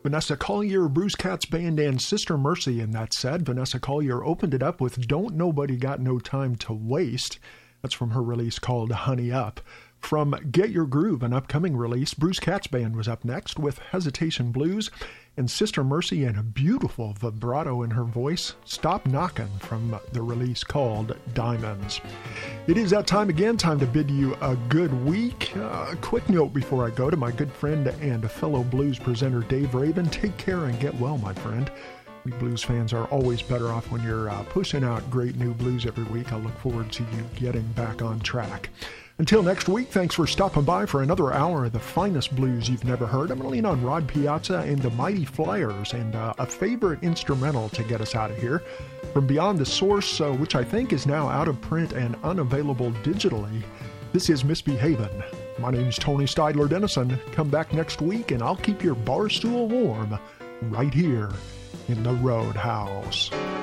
Vanessa Collier, Bruce Katz Band, and Sister Mercy in that set. Vanessa Collier opened it up with Don't Nobody Got No Time to Waste. That's from her release called Honey Up. From Get Your Groove, an upcoming release, Bruce Katz Band was up next with Hesitation Blues, and Sister Mercy and a beautiful vibrato in her voice, Stop Knockin', from the release called Diamonds. It is that time again, time to bid you a good week. A quick note before I go to my good friend and fellow blues presenter Dave Raven. Take care and get well, my friend. We blues fans are always better off when you're pushing out great new blues every week. I look forward to you getting back on track. Until next week, thanks for stopping by for another hour of the finest blues you've never heard. I'm going to lean on Rod Piazza and the Mighty Flyers and a favorite instrumental to get us out of here. From Beyond the Source, which I think is now out of print and unavailable digitally, this is Misbehavin'. My name's Tony Steidler Dennison. Come back next week and I'll keep your bar stool warm right here in the Roadhouse.